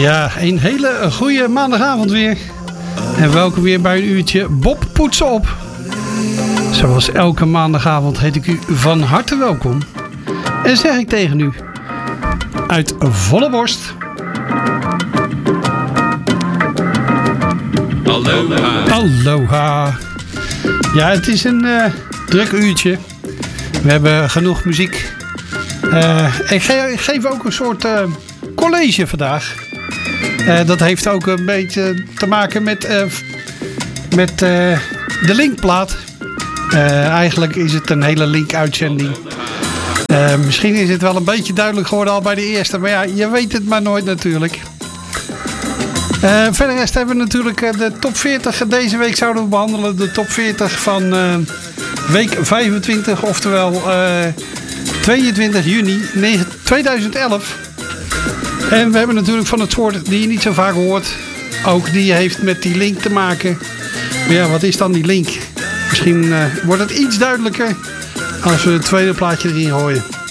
Ja, een hele goede maandagavond weer. En welkom weer bij een uurtje Bob Poetsen op. Zoals elke maandagavond heet ik u van harte welkom. En zeg ik tegen u, uit volle borst... Aloha. Aloha. Ja, het is een druk uurtje. We hebben genoeg muziek. Ik geef ook een soort college vandaag. Dat heeft ook een beetje te maken met de linkplaat. Eigenlijk is het een hele link-uitzending. Misschien is het wel een beetje duidelijk geworden al bij de eerste. Maar ja, je weet het maar nooit natuurlijk. Verder rest hebben we natuurlijk de top 40. Deze week zouden we behandelen de top 40 van week 25. Oftewel 22 juni 2011. En we hebben natuurlijk van het soort die je niet zo vaak hoort. Ook die heeft met die link te maken. Maar ja, wat is dan die link? Misschien wordt het iets duidelijker als we het tweede plaatje erin gooien.